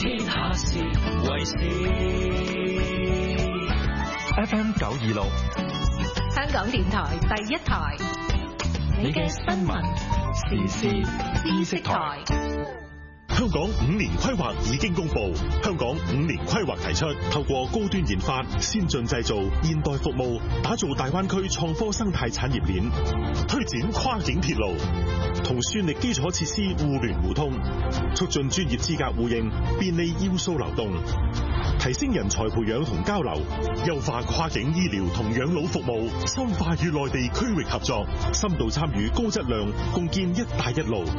天下事為事。 FM 926， 香港電台第一台，你嘅新聞時事知識台。 香港5年規劃已經公布，香港5年規劃提出，透過高端研發、先進製造、現代服務，打造大灣區創科生態產業鏈，推展跨境鐵路，同算力基礎設施互聯互通，促進專業資格互認，便利要素流動，提升人才培養同交流，優化跨境醫療同養老服務，深化與內地區域合作，深度參與高質量，共建一帶一路。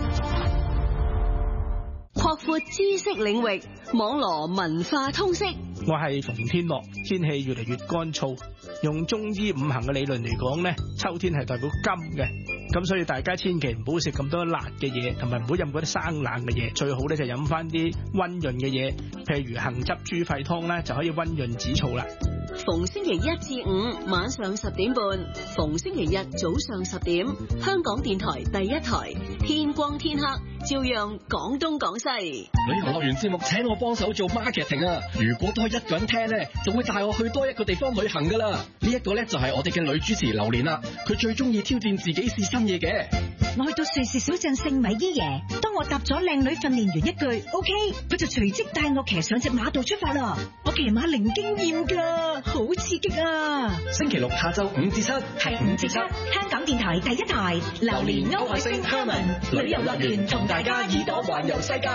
擴闊知識領域，網羅文化通識。 我係馮天樂。天氣越嚟越乾燥，用中醫五行嘅理論嚟講呢，秋天係代表金嘅，咁所以大家千祈唔好食咁多辣嘅嘢，同埋唔好飲嗰啲生冷嘅嘢，最好咧就飲翻啲溫潤嘅嘢，譬如杏汁豬肺湯咧就可以溫潤止燥啦。 逢星期1至5晚上10點半，逢星期日早上10點，香港電台第一台，天光天黑照樣講東講西。 旅遊樂園節目請我幫手做 marketing 啊！如果多一個人聽咧，就會帶我去多一個地方旅行噶啦。呢一個咧就係我哋嘅女主持榴蓮啦，佢最中意挑戰自己試新嘢嘅。 我去到瑞士小鎮聖米伊耶，當我答咗靚女訓練員一句 OK， 佢就隨即帶我騎上隻馬度出發啦。我騎馬零經驗噶，好刺激啊！ 星期六下晝5至7， 係5至7，香港電台第一台，榴蓮歐海星 Herman 旅遊樂園同大家耳朵環遊世界。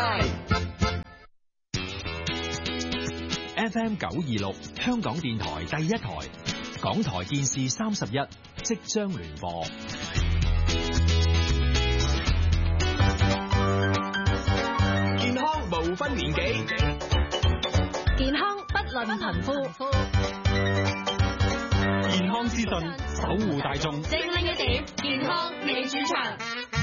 FM 926，香港電台第一台，港台電視31即將聯播。 健康無分年紀， 健康不論貧富， 健康資訊守護大眾， 精靈一點，健康你主場。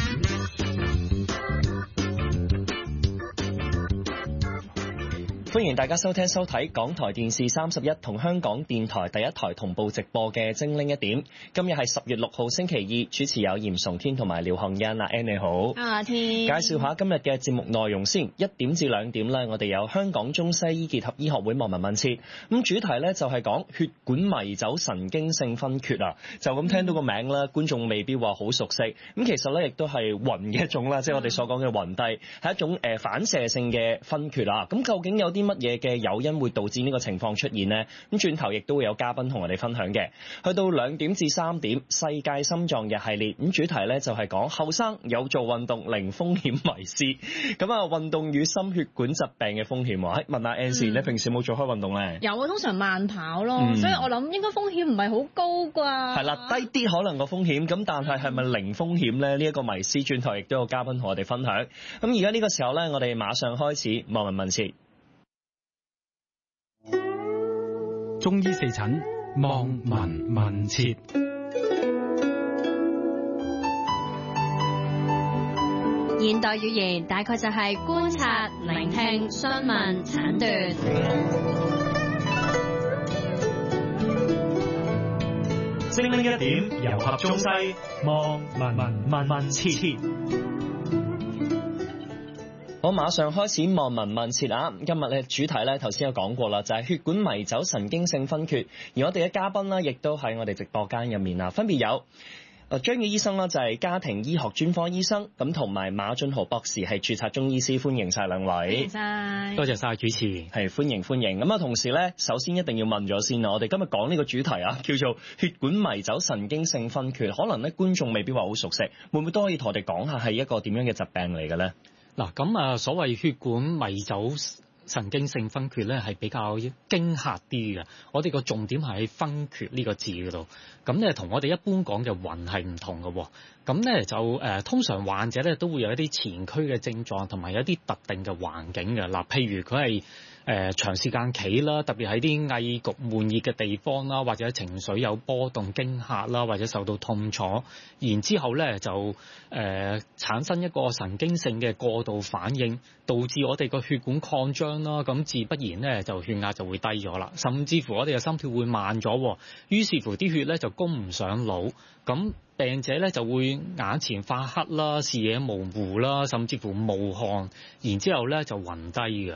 歡迎大家收聽收睇港台電視31同香港電台第一台同步直播嘅精靈一點。今日係10月6號星期二，主持有嚴崇天同埋廖漢欣。Ann 你好， 天介紹下今日嘅節目內容先。1點至2點咧，我哋有香港中西醫結合醫學會望聞問切。咁主題咧就係講血管迷走神經性分缺啊。就咁聽到個名咧，觀眾未必話好熟悉。咁其實咧亦都係暈嘅一種啦，即係我哋所講嘅暈低，係一種反射性嘅分缺啊。咁究竟有啲乜嘢嘅誘因會導致呢個情況出現呢？咁轉頭亦都會有嘉賓同我哋分享嘅。去到2點至3點，世界心臟日系列，咁主題咧就係講後生有做運動零風險迷思。咁啊，運動與心血管疾病嘅風險喎。問下 Ann 你平時冇做開運動咧？ 有啊，通常慢跑咯，所以我諗應該風險唔係好高啩。 係啦，低啲可能個風險，咁但係咪零風險咧？呢一個迷思，轉頭亦都有嘉賓同我哋分享。咁而家呢個時候咧，我哋馬上開始望聞問切。 中醫四診望聞問切。 現代語言大概就係觀察、聆聽、詢問、診斷。 精靈一點，融合中西，望聞問切。 我馬上開始望聞問切啊！今日咧主題咧頭先有講過啦，就係血管迷走神經性分缺。而我哋嘅嘉賓啦，亦都喺我哋直播間入面啊，分別有張宇醫生啦，就係家庭醫學專科醫生，咁同埋馬俊豪博士係註冊中醫師，歡迎晒兩位。 多謝晒主持， 係歡迎。咁啊，同時咧，首先一定要問咗先啊，我哋今日講呢個主題啊，叫做血管迷走神經性分缺，可能咧觀眾未必話好熟悉，會唔會都可以同我哋講下係一個點樣嘅疾病嚟嘅咧？ 嗱，咁啊，所謂血管迷走神經性分缺咧，係比較驚嚇啲嘅。我哋個重點係喺分缺呢個字嗰度。咁咧，同我哋一般講嘅暈係唔同嘅。咁咧就通常患者咧都會有一啲前驅嘅症狀，同埋有一啲特定嘅環境嘅。嗱，譬如佢係長時間企啦，特別喺啲翳焗悶熱嘅地方啦，或者情緒有波動、驚嚇啦，或者受到痛楚，然之後咧就產生一個神經性嘅過度反應，導致我哋個血管擴張啦，咁自不然咧就血壓就會低咗啦，甚至乎我哋嘅心跳會慢咗，於是乎啲血咧就供唔上腦，咁病者咧就會眼前發黑啦、視野模糊啦，甚至乎冒汗，然之後咧就暈低㗎。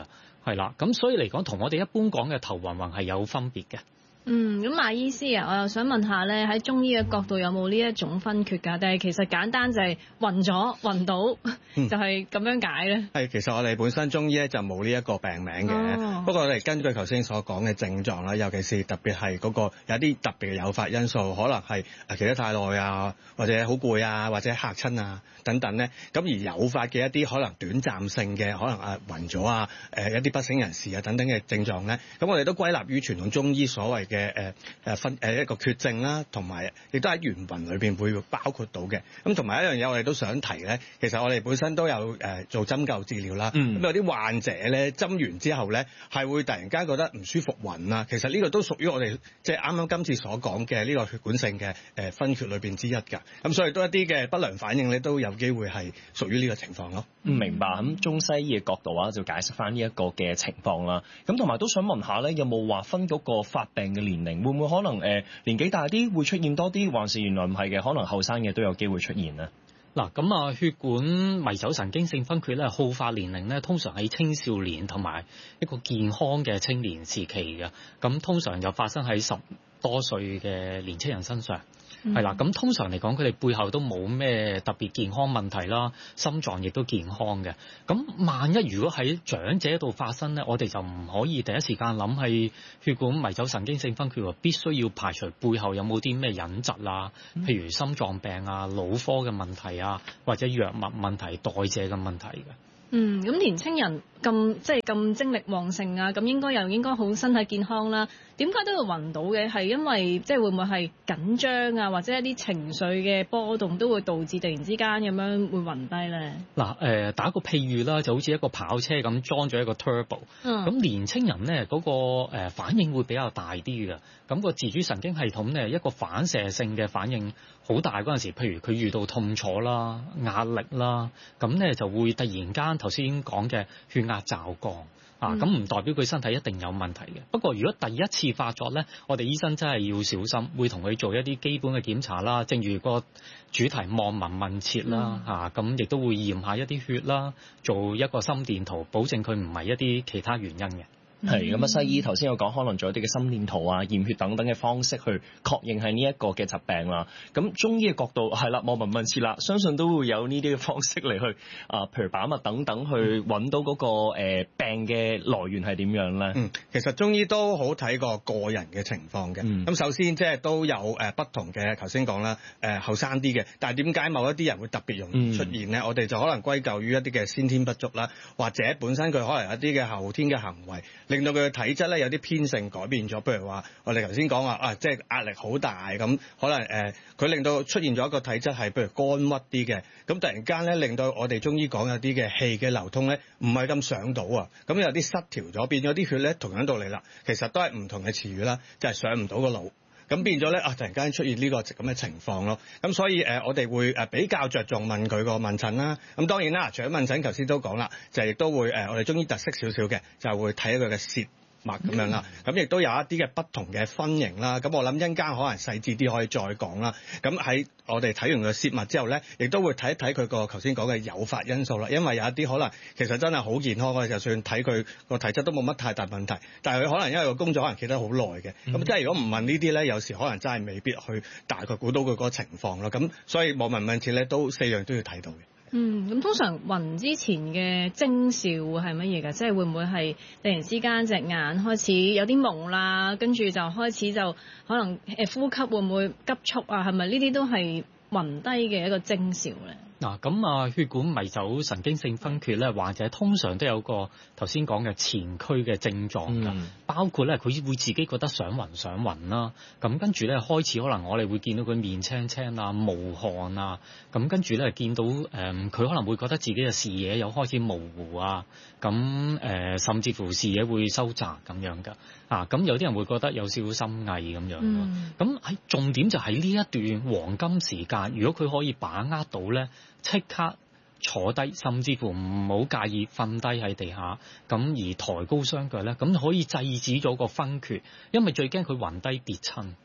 係啦，咁所以嚟講，同我哋一般講嘅頭暈暈係有分別嘅。 咁馬醫師啊，我又想問下咧，喺中醫嘅角度有冇呢一種分訣㗎？定係其實簡單就係暈咗、暈到，就係咁樣解咧？ 係，其實我哋本身中醫咧就冇呢一個病名嘅。不過我哋根據頭先所講嘅症狀啦，尤其是特別係嗰個有啲特別嘅誘發因素，可能係企得太耐啊，或者好攰啊，或者嚇親啊等等咧。咁而誘發嘅一啲可能短暫性嘅，可能暈咗啊，一啲不省人事啊等等嘅症狀咧，咁我哋都歸納於傳統中醫所謂嘅一個缺症啦，同埋亦都喺元雲裏邊會包括到嘅。咁同埋一樣嘢我哋都想提咧，其實我哋本身都有做針灸治療啦。咁有啲患者咧針完之後咧係會突然間覺得唔舒服暈啊，其實呢個都屬於我哋即係啱啱今次所講嘅呢個血管性嘅分訣裏邊之一㗎。咁所以都一啲嘅不良反應咧都有機會係屬於呢個情況咯。 明白。咁中西醫嘅角度啊，就解釋翻呢一個嘅情況啦。咁同埋都想問下咧，有冇話分嗰個發病嘅年齡，會唔會可能年紀大啲會出現多啲，還是原來唔係嘅，可能後生嘅都有機會出現呢？ 嗱，咁啊，血管迷走神經性分訣咧，好發年齡咧，通常喺青少年同埋一個健康嘅青年時期嘅，咁通常就發生喺10多歲嘅年青人身上。係啦，咁通常嚟講，佢哋背後都冇咩特別健康問題啦，心臟亦都健康嘅。咁萬一如果喺長者度發生咧，我哋就唔可以第一時間諗係血管迷走神經性分訣，必須要排除背後有冇啲咩隱疾啊，譬如心臟病啊、腦科嘅問題啊，或者藥物問題、代謝嘅問題嘅。 咁年青人咁精力旺盛啊，咁應該好身體健康啦。點解都會暈到嘅？係因為會唔會係緊張啊，或者一啲情緒嘅波動都會導致突然之間咁樣會暈低咧？嗱， 打個譬喻啦，就好似一個跑車咁裝咗一個 turbo。咁年青人咧嗰個反應會比較大啲嘅。咁個自主神經系統咧一個反射性嘅反應好大嗰陣時，譬如佢遇到痛楚啦、壓力啦，咁咧就會突然間頭先講嘅血壓驟降。咁唔代表佢身體一定有問題嘅。不過如果第一次發作咧，我哋醫生真係要小心，會同佢做一啲基本嘅檢查啦。正如個主題望聞問切啦，咁亦都會驗下一啲血啦，做一個心電圖，保證佢唔係一啲其他原因嘅。 係咁啊！西醫頭先有講，可能做一啲嘅心電圖啊、驗血等等嘅方式去確認係呢一個嘅疾病啦。咁中醫嘅角度係啦，望聞問切啦，相信都會有呢啲嘅方式嚟去譬如把脈等等，去揾到嗰個病嘅來源係點樣咧？ 其實中醫都好睇個人嘅情況嘅。咁首先即係都有不同嘅，頭先講啦，後生啲嘅，但係點解某一啲人會特別容易出現咧？我哋就可能歸咎於一啲嘅先天不足啦，或者本身佢可能有一啲嘅後天嘅行為。令到佢嘅體質咧有啲偏性改變咗，譬如話我哋頭先講話即係壓力好大咁，可能佢令到出現咗一個體質係譬如肝鬱啲嘅，咁突然間咧令到我哋中醫講有啲嘅氣嘅流通咧唔係咁上到啊，咁有啲失調咗，變咗啲血咧同樣道理啦，其實都係唔同嘅詞語啦，就係上唔到個腦。咁變咗咧突然間出現呢個咁嘅情況咯。咁所以我哋會比較着重問佢個問診啦。咁當然啦，除咗問診，頭先都講啦，就亦都會我哋中醫特色少少嘅，就會睇佢嘅舌脈咁樣啦。咁亦都有一啲嘅不同嘅分型啦。咁我諗一陣間可能細緻啲可以再講啦。咁喺我哋睇完個舌脈之後咧，亦都會睇一睇佢個頭先講嘅誘發因素啦。因為有一啲可能其實真係好健康，我哋就算睇佢個體質都冇乜太大問題，但係佢可能因為個工作可能企得好耐嘅。咁即係如果唔問呢啲咧，有時可能真係未必去大概估到佢嗰個情況咯。咁所以望聞問切咧都4樣都要睇到嘅。 咁通常暈之前嘅徵兆會係乜嘢㗎？即係會唔會係突然之間隻眼開始有啲朦啦，跟住就開始就可能呼吸會唔會急促啊？係咪呢啲都係暈低嘅一個徵兆咧？ 咁血管迷走神經性分訣咧，患者通常都有個頭先講嘅前驅嘅症狀㗎，包括咧佢會自己覺得想暈啦，咁跟住咧開始可能我哋會見到佢面青青啊、冒汗啊，咁跟住咧見到佢可能會覺得自己嘅視野有開始模糊啊，咁甚至乎視野會收窄咁樣㗎，咁有啲人會覺得有少少心翳咁樣咯，咁喺重點就喺呢一段黃金時間，如果佢可以把握到咧，即刻坐低，甚至乎唔好介意瞓低喺地下，咁而抬高雙腳咧，咁可以制止咗個分訣，因為最驚佢暈低跌親。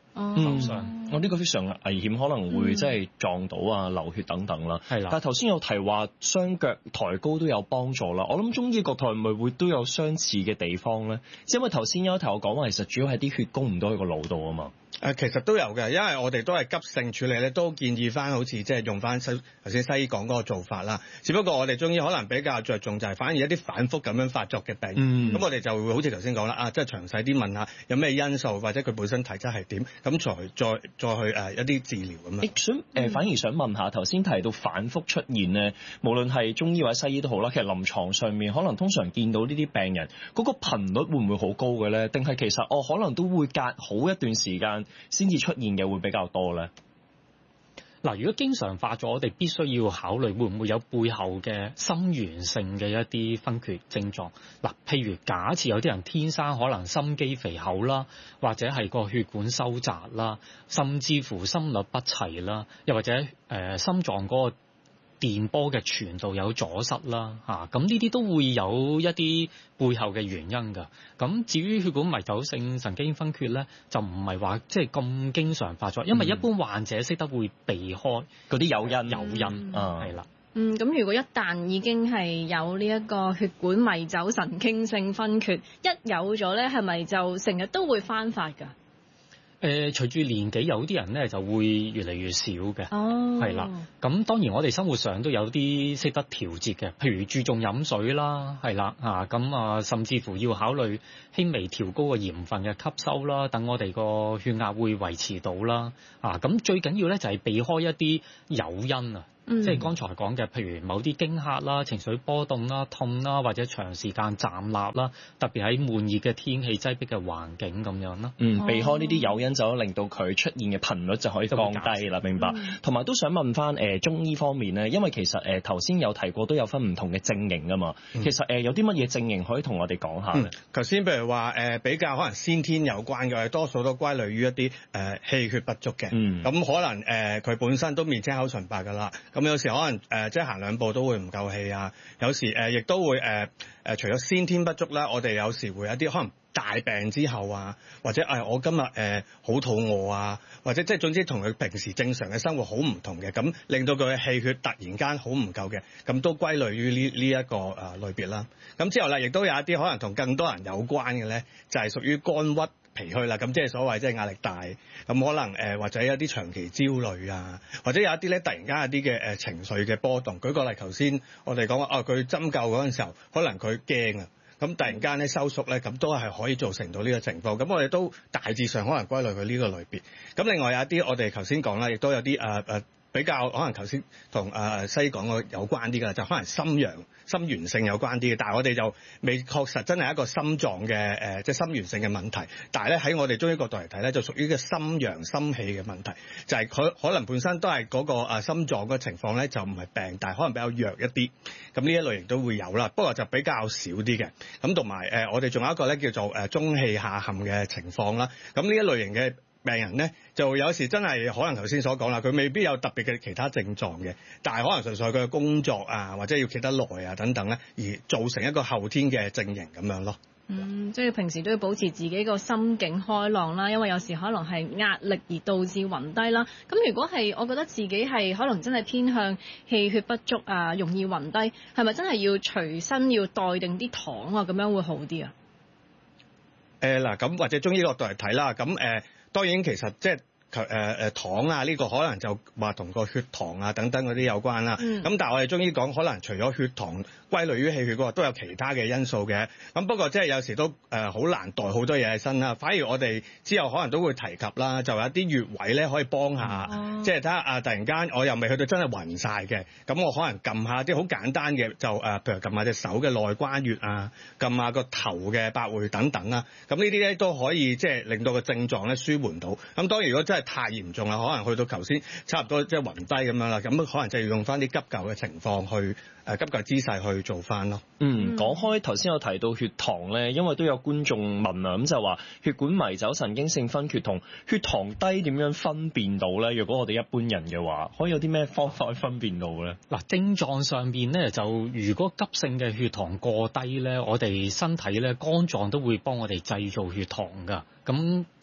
我呢個非常危險，可能會即係撞到啊、流血等等啦。係啦。但係頭先有提話雙腳抬高都有幫助啦。我諗中醫角度係咪會都有相似嘅地方咧？因為頭先有一頭我講話，其實主要係啲血供唔到去個腦度啊嘛。 其實都有嘅，因為我哋都係急性處理咧，都建議翻好似即係用翻頭先西醫講嗰個做法啦。只不過我哋中醫可能比較着重就係反而一啲反覆咁樣發作嘅病，咁我哋就會好似頭先講啦，即係詳細啲問下有咩因素，或者佢本身體質係點，咁再去一啲治療咁樣。 反而想問下頭先提到反覆出現咧，無論係中醫或者西醫都好啦，其實臨床上面可能通常見到呢啲病人嗰個頻率會唔會好高嘅咧？定係其實可能都會隔好一段時間先至出現嘅會比較多咧。 嗱，如果經常發作，我哋必須要考慮會唔會有背後嘅心源性嘅一啲分缺症狀。嗱，譬如假設有啲人天生可能心肌肥厚啦，或者係個血管收窄啦，甚至乎心律不齊啦，又或者心臟嗰個電波嘅傳導有阻塞啦，咁呢啲都會有一啲背後嘅原因㗎。咁至於血管迷走性神經分缺咧，就唔係話即係咁經常發作，因為一般患者識得會避開嗰啲誘因，係啦。 咁如果一旦已經係有呢一個血管迷走神經性分缺，一有咗咧，係咪就成日都會翻發㗎？ 隨住年紀有啲人咧就會越嚟越少嘅，係啦。咁當然我哋生活上都有啲識得調節嘅，譬如注重飲水啦，係啦，甚至乎要考慮輕微調高個鹽分嘅吸收啦，等我哋個血壓會維持到啦。咁最緊要咧就係避開一啲誘因啊。即係剛才講嘅，譬如某啲驚嚇啦、情緒波動啦、痛啦，或者長時間站立啦，特別喺悶熱嘅天氣、擠迫嘅環境咁樣啦。 避開呢啲誘因就令到佢出現嘅頻率就可以降低啦。明白。同埋都想問翻中醫方面咧，因為其實頭先有提過都有分唔同嘅症型㗎嘛。其實有啲乜嘢症型可以同我哋講下咧？ 頭先譬如話比較可能先天有關嘅，多數都歸類於一啲氣血不足嘅。咁可能佢本身都面青口唇白㗎啦。咁有時可能即係行兩步都會唔夠氣啊，有時亦都會除咗先天不足啦，我哋有時會有啲可能大病之後啊，或者我今日好肚餓啊，或者即係總之同佢平時正常嘅生活好唔同嘅，咁令到佢嘅氣血突然間好唔夠嘅，咁都歸類於呢一個類別啦。咁之後咧，亦都有一啲可能同更多人有關嘅咧，就係屬於肝鬱脾虛啦，咁即係所謂即係壓力大，咁可能或者有啲長期焦慮啊，或者有一啲咧突然間有啲嘅情緒嘅波動。舉個例，頭先我哋講話佢針灸嗰陣時候，可能佢驚啊，咁突然間咧收縮咧，咁都係可以造成到呢個情況。咁我哋都大致上可能歸類佢呢個類別。咁另外有一啲我哋頭先講啦，亦都有啲比較可能頭先同西醫講個有關啲嘅，就可能心源性有關啲嘅，但係我哋就未確實真係一個心臟嘅即係心源性嘅問題。但係咧喺我哋中醫角度嚟睇咧，就屬於個心陽心氣嘅問題，就係佢可能本身都係嗰個心臟嘅情況咧，就唔係病，但係可能比較弱一啲。咁呢一類型都會有啦，不過就比較少啲嘅。咁同埋我哋仲有一個咧叫做中氣下陷嘅情況啦。咁呢一類型嘅病人咧，就有時真係可能頭先所講啦，佢未必有特別嘅其他症狀嘅，但係可能純粹佢嘅工作啊，或者要企得耐啊等等咧，而造成一個後天嘅症型咁樣咯。 即係平時都要保持自己個心境開朗啦，因為有時可能係壓力而導致暈低啦。咁如果係我覺得自己係可能真係偏向氣血不足啊，容易暈低，係咪真係要隨身要帶定啲糖啊，咁樣會好啲啊？ 嗱，咁或者中醫角度嚟睇啦，咁當然其實即係糖啊，呢個可能就話同個血糖啊等等嗰啲有關啦。咁但係我哋中醫講，可能除咗血糖歸類於氣血嗰個，都有其他嘅因素嘅。咁不過即係有時都好難帶好多嘢喺身啦。反而我哋之後可能都會提及啦，就有啲穴位咧可以幫下，即係睇下突然間我又未去到真係暈晒嘅，咁我可能撳下啲好簡單嘅，就譬如撳下隻手嘅內關穴啊，撳下個頭嘅百會等等啦。咁呢啲咧都可以即係令到個症狀咧舒緩到。咁當然如果真係太嚴重啦，可能去到頭先差唔多即係暈低咁樣啦，咁可能就要用翻啲急救嘅情況去急救姿勢去做翻咯。 講開頭先有提到血糖咧，因為都有觀眾問啊，咁就話血管迷走神經性分缺同血糖低點樣分辨到咧？如果我哋一般人嘅話，可以有啲咩方法去分辨到咧？ 嗱，症狀上邊咧就如果急性嘅血糖過低咧，我哋身體咧肝臟都會幫我哋製造血糖㗎。咁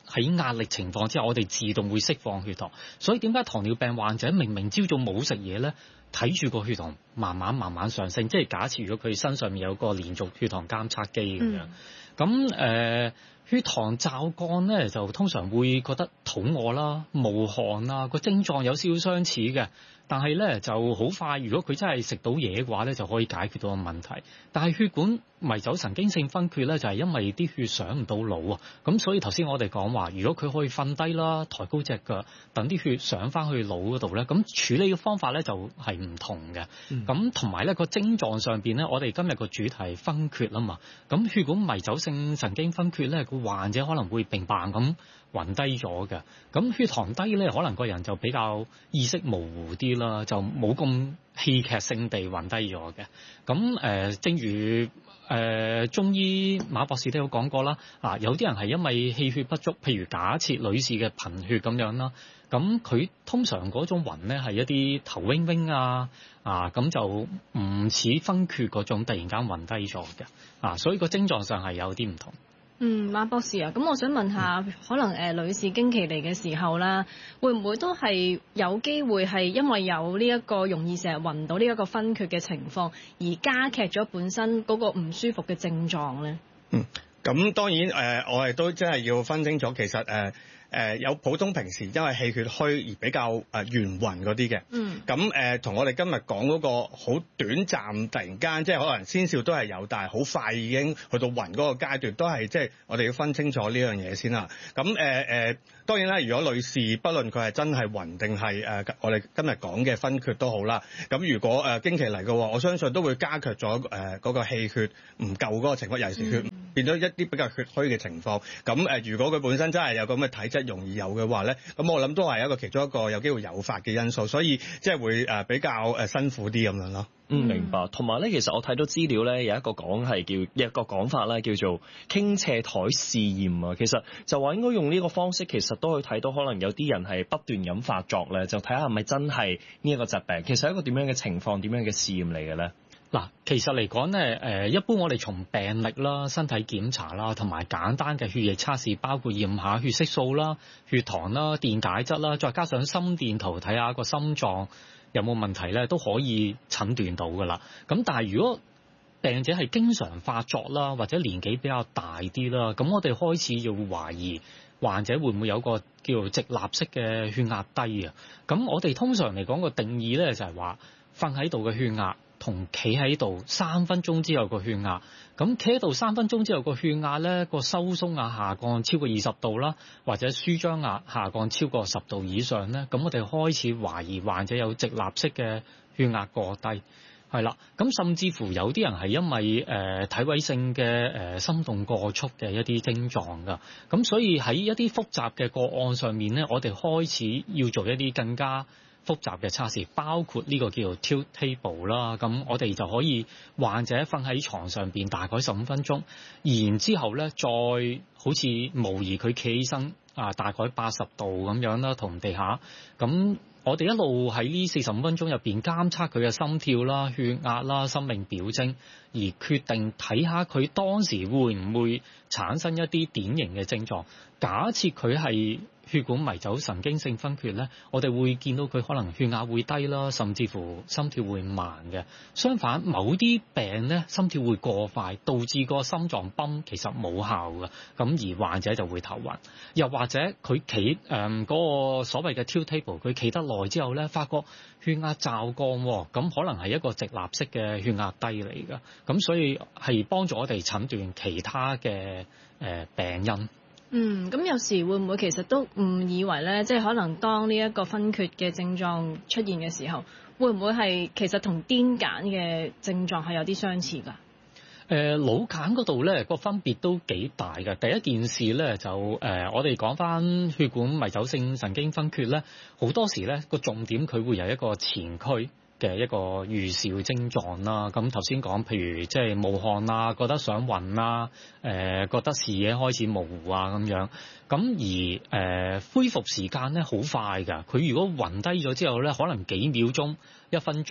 喺壓力情況之下，我哋自動會釋放血糖。所以點解糖尿病患者明明朝早冇食嘢咧，睇住個血糖慢慢上升？即係假設如果佢身上面有個連續血糖監測機咁樣，咁血糖驟降咧，就通常會覺得肚餓啦、冒汗啦，個症狀有少少相似嘅。但係咧就好快，如果佢真係食到嘢嘅話咧，就可以解決到個問題。但係血管迷走神經性分缺咧，就係因為啲血上唔到腦啊。咁所以頭先我哋講話，如果佢可以瞓低啦，抬高隻腳，等啲血上翻去腦嗰度咧，咁處理嘅方法咧就係唔同嘅。咁同埋咧個症狀上邊咧，我哋今日個主題係分缺啊嘛。咁血管迷走性神經分缺咧，個患者可能會病扮咁暈低咗嘅。咁血糖低咧，可能個人就比較意識模糊啲啦，就冇咁戲劇性地暈低咗嘅。咁正如中醫馬博士都有講過啦，有啲人係因為氣血不足，譬如假設女士嘅貧血咁樣啦，咁佢通常嗰種暈咧係一啲頭暈暈咁就唔似分缺嗰種突然間暈低咗嘅，所以個症狀上係有啲唔同。 馬博士啊，咁我想問下，可能女士經期嚟嘅時候啦，會唔會都係有機會係因為有呢一個容易成日暈到呢一個分缺嘅情況，而加劇咗本身嗰個唔舒服嘅症狀咧？ 咁當然我哋都真係要分清楚，其實有普通平時因為氣血虛而比較圓暈嗰啲嘅，咁同我哋今日講嗰個好短暫突然間，即係可能先兆都係有，但係好快已經去到暈嗰個階段，都係即係我哋要分清楚呢樣嘢先啦。咁當然啦，如果女士不論佢係真係暈定係我哋今日講嘅分缺都好啦，咁如果經期嚟嘅話，我相信都會加劇咗嗰個氣血唔夠嗰個情況，尤其是血變咗一啲比較血虛嘅情況。咁如果佢本身真係有咁嘅體質容易有嘅話咧，咁我諗都係其中一個有機會誘發嘅因素，所以即係會比較辛苦啲咁樣咯。 明白。同埋咧，其實我睇到資料咧，有一個講法咧，叫做傾斜台試驗啊。其實就話應該用呢個方式，其實都可以睇到可能有啲人係不斷咁發作咧，就睇下係咪真係呢一個疾病。其實係一個點樣嘅情況，點樣嘅試驗嚟嘅咧？ 嗱，其實嚟講咧，一般我哋從病歷啦、身體檢查啦，同埋簡單嘅血液測試，包括驗下血色素啦、血糖啦、電解質啦，再加上心電圖睇下個心臟有冇問題咧，都可以診斷到噶啦。咁但係如果病者係經常發作啦，或者年紀比較大啲啦，咁我哋開始要懷疑患者會唔會有個叫做直立式嘅血壓低啊？咁我哋通常嚟講個定義咧就係話瞓喺度嘅血壓同企喺度3分鐘之後個血壓，咁企喺度3分鐘之後個血壓咧，個收縮壓下降超過20度啦，或者舒張壓下降超過10度以上咧，咁我哋開始懷疑患者有直立式嘅血壓過低，係啦。咁甚至乎有啲人係因為體位性嘅心動過速嘅一啲症狀㗎，咁所以喺一啲複雜嘅個案上面咧，我哋開始要做一啲更加複雜嘅測試，包括呢個叫做 tilt table 啦。咁我哋就可以患者瞓喺床上邊大概15分鐘，然之後咧再好似模擬佢企起身大概80度咁樣啦，同地下。咁我哋一路喺呢45分鐘入邊監測佢嘅心跳啦、血壓啦、生命表徵，而決定睇下佢當時會唔會產生一啲典型嘅症狀。假設佢係血管迷走神經性分缺咧，我哋會見到佢可能血壓會低啦，甚至乎心跳會慢嘅。相反，某啲病咧心跳會過快，導致個心臟泵其實冇效嘅，咁而患者就會頭暈。又或者佢企嗰個所謂嘅 tilt table， 佢企得耐之後咧，發覺血壓驟降，咁可能係一個直立式嘅血壓低嚟㗎。咁所以係幫助我哋診斷其他嘅病因。 咁有時會唔會其實都誤以為咧，即係可能當呢一個分缺嘅症狀出現嘅時候，會唔會係其實同癲癇嘅症狀係有啲相似㗎？ 腦癇嗰度咧個分別都幾大嘅。第一件事咧就我哋講翻血管迷走性神經分缺咧，好多時咧個重點佢會有一個前驅嘅一個預兆症狀啦。咁頭先講，譬如即係冒汗啊，覺得想暈啊，覺得視野開始模糊啊咁樣。咁而恢復時間咧好快㗎。佢如果暈低咗之後咧，可能幾秒鐘、1分鐘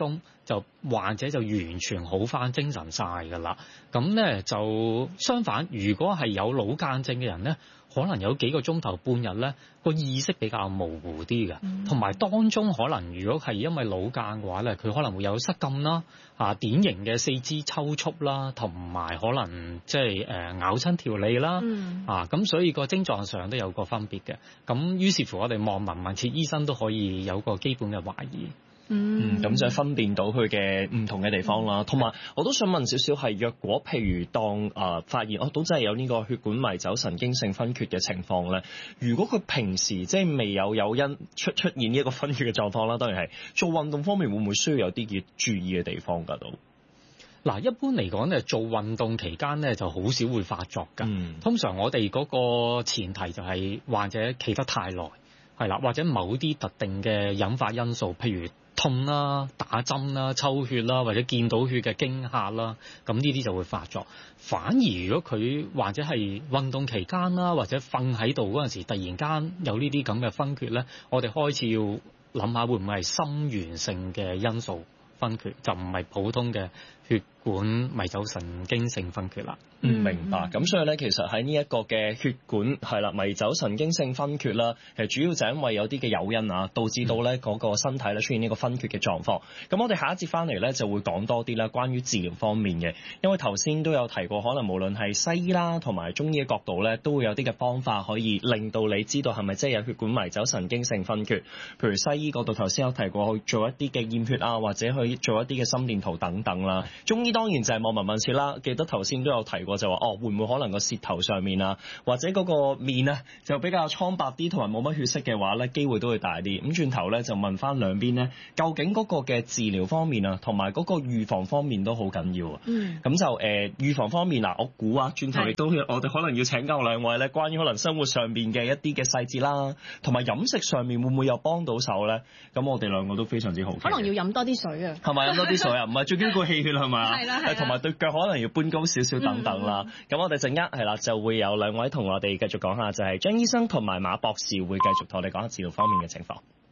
就患者就完全好翻精神晒㗎啦。咁咧就相反，如果係有腦間症嘅人咧，可能有幾個鐘頭半日咧個意識比較模糊啲嘅，同埋當中可能如果係因為腦間嘅話咧，佢可能會有失禁啦，典型嘅四肢抽搐啦，同埋可能即係咬親條脷啦，咁所以個症狀上都有個分別嘅。咁於是乎我哋望聞問切醫生都可以有個基本嘅懷疑。 咁就分辨到佢嘅唔同嘅地方啦。同埋我都想問少少係，若果譬如當發現都真係有呢個血管迷走神經性分缺嘅情況咧，如果佢平時即係未有誘因出現呢一個分缺嘅狀況啦，當然係做運動方面會唔會需要有啲要注意嘅地方㗎都？ 嗱，一般嚟講咧，做運動期間咧就好少會發作㗎。通常我哋嗰個前提就係患者企得太耐，係啦，或者某啲特定嘅引發因素，譬如痛啦、打針啦、抽血啦，或者見到血嘅驚嚇啦，咁呢啲就會發作。反而如果佢或者係運動期間啦，或者瞓喺度嗰陣時，突然間有呢啲咁嘅分缺咧，我哋開始要諗下會唔會係心源性嘅因素分缺，就唔係普通嘅血管迷走神經性分缺啦。 明白。咁所以咧，其實喺呢一個嘅血管係啦迷走神經性分缺啦，其實主要就係因為有啲嘅誘因導致到咧嗰個身體咧出現呢個分缺嘅狀況。咁我哋下一節翻嚟咧就會講多啲啦，關於治療方面嘅，因為頭先都有提過，可能無論係西醫啦同埋中醫嘅角度咧，都會有啲嘅方法可以令到你知道係咪真係有血管迷走神經性分缺。譬如西醫角度頭先有提過，去做一啲嘅驗血或者去做一啲嘅心電圖等等啦。中醫當然就係望聞問切啦。記得頭先都有提過就話會唔會可能個舌頭上面或者嗰個面就比較蒼白啲同埋冇乜血色嘅話咧，機會都會大啲。咁轉頭咧就問翻兩邊咧，究竟嗰個嘅治療方面同埋嗰個預防方面都好緊要啊。咁就預防方面我估轉頭亦都我哋可能要請教兩位咧，關於可能生活上邊嘅一啲嘅細節啦，同埋飲食上面會唔會有幫到手咧？咁我哋兩個都非常之好奇。 可能要飲多啲水啊。 係咪飲多啲水啊？唔係最緊要氣血係咪啊？ 係啦。 同埋對腳可能要搬高少少等等啦。咁我哋陣間係啦，就會有兩位同我哋繼續講下，就係張醫生同埋馬博士會繼續同我哋講下治療方面嘅情況。